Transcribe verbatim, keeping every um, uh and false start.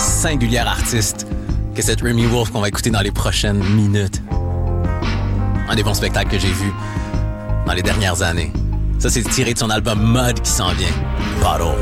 singulière artiste que cette Remy Wolf qu'on va écouter dans les prochaines minutes. Un des bons spectacles que j'ai vus dans les dernières années. Ça, c'est tiré de son album Mud qui s'en vient. Bottle.